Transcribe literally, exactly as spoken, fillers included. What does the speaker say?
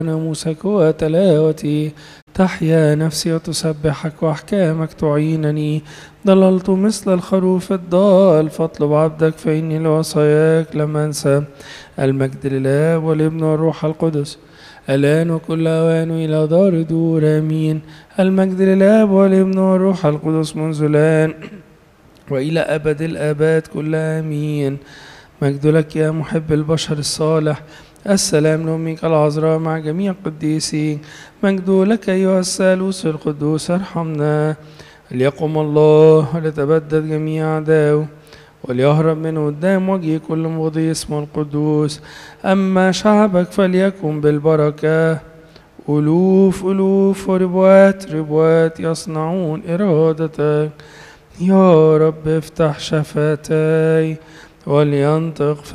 ناموسك وتلاوتي تحيا نفسي وتسبحك وأحكامك تعينني. ضللت مثل الخروف الضال فاطلب عبدك فإني لوصاياك لم أنسى. المجد لله والابن والروح القدس الآن وكل أوان إلى دار دور آمين. المجد لله والابن والروح القدس منذ الآن وإلى أبد الآباد كل آمين. مجد لك يا محب البشر الصالح. السلام لأمك العذراء مع جميع القديسين. مجد لك أيها الثالوث القدوس ارحمنا. ليقم الله وليتبدد جميع أعداؤه وليهرب من قدام وجه كل مغضي اسمه القدوس. أما شعبك فليكن بالبركة. ألوف ألوف وربوات ربوات يصنعون إرادتك. يا رب افتح شفتاي ولينطق